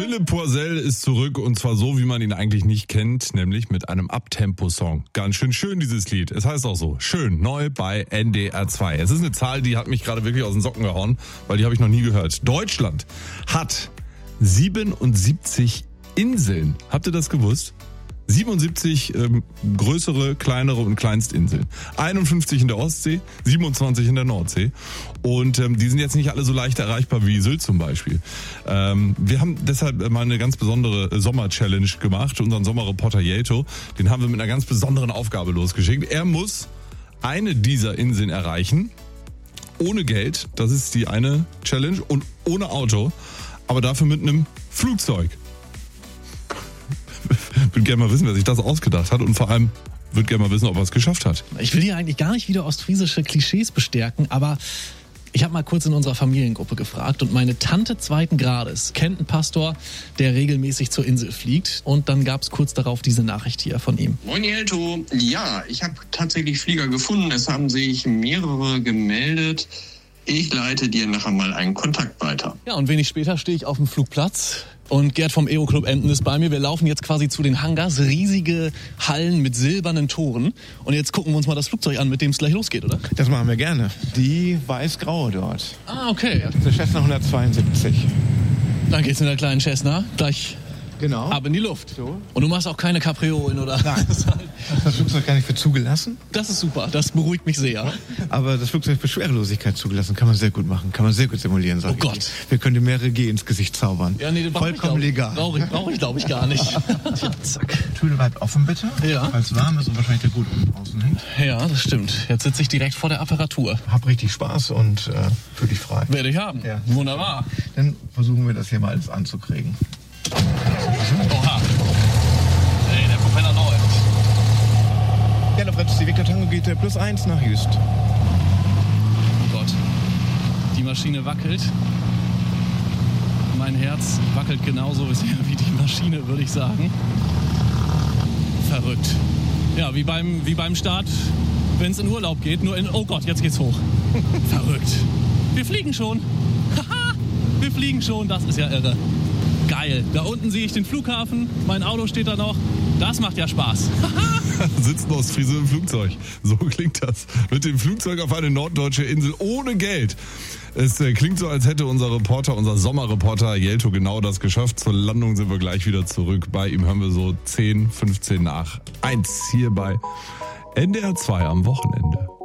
Philipp Poisel ist zurück und zwar so, wie man ihn eigentlich nicht kennt, nämlich mit einem Uptempo-Song. Ganz schön dieses Lied. Es heißt auch so, schön, neu bei NDR 2. Es ist eine Zahl, die hat mich gerade wirklich aus den Socken gehauen, weil die habe ich noch nie gehört. Deutschland hat 77 Inseln. Habt ihr das gewusst? 77 größere, kleinere und Kleinstinseln. 51 in der Ostsee, 27 in der Nordsee. Und die sind jetzt nicht alle so leicht erreichbar wie Sylt zum Beispiel. Wir haben deshalb mal eine ganz besondere Sommer-Challenge gemacht. Unseren Sommerreporter Jelto, den haben wir mit einer ganz besonderen Aufgabe losgeschickt. Er muss eine dieser Inseln erreichen, ohne Geld. Das ist die eine Challenge. Und ohne Auto, aber dafür mit einem Flugzeug. Ich würde gerne mal wissen, wer sich das ausgedacht hat und vor allem würde gerne mal wissen, ob er es geschafft hat. Ich will hier eigentlich gar nicht wieder ostfriesische Klischees bestärken, aber ich habe mal kurz in unserer Familiengruppe gefragt und meine Tante zweiten Grades kennt einen Pastor, der regelmäßig zur Insel fliegt und dann gab es kurz darauf diese Nachricht hier von ihm. Moin Jelto, ja, ich habe tatsächlich Flieger gefunden, es haben sich mehrere gemeldet. Ich leite dir nachher mal einen Kontakt weiter. Ja, und wenig später stehe ich auf dem Flugplatz und Gerd vom EO-Club Emden ist bei mir. Wir laufen jetzt quasi zu den Hangars, riesige Hallen mit silbernen Toren. Und jetzt gucken wir uns mal das Flugzeug an, mit dem es gleich losgeht, oder? Das machen wir gerne. Die weiß-graue dort. Ah, okay. Das ist eine Cessna 172. Dann geht's in der kleinen Cessna gleich Genau. ab in die Luft. So. Und du machst auch keine Capriolen, oder? Nein. Das Flugzeug gar nicht für zugelassen. Das ist super, das beruhigt mich sehr. Aber das Flugzeug für Schwerelosigkeit zugelassen. Kann man sehr gut machen. Kann man sehr gut simulieren, sag Oh ich Gott. dir. Wir können dir mehrere G ins Gesicht zaubern. Ja, nee, Vollkommen legal. Brauche ich, glaube ich, gar nicht. Tja, zack. Tür bleibt offen, bitte. Ja. Weil es warm ist und wahrscheinlich der gut unten außen hängt. Ja, das stimmt. Jetzt sitze ich direkt vor der Apparatur. Hab richtig Spaß und fühl dich frei. Werde ich haben. Ja. Wunderbar. Dann versuchen wir das hier mal alles anzukriegen. Oha. Ey, der Propeller läuft. Ja, Fritz, die Victor Tango geht +1 nach Jüst. Oh Gott. Die Maschine wackelt. Mein Herz wackelt genauso wie die Maschine, würde ich sagen. Verrückt. Ja, wie beim Start, wenn es in Urlaub geht. Oh Gott, jetzt geht's hoch. Verrückt. Wir fliegen schon. Haha, wir fliegen schon. Das ist ja irre. Geil. Da unten sehe ich den Flughafen. Mein Auto steht da noch. Das macht ja Spaß. Sitzen Ostfriese im Flugzeug. So klingt das. Mit dem Flugzeug auf eine norddeutsche Insel ohne Geld. Es klingt so, als hätte unser Sommerreporter Jelto genau das geschafft. Zur Landung sind wir gleich wieder zurück. Bei ihm hören wir so 10, 15 nach 1 hier bei NDR 2 am Wochenende.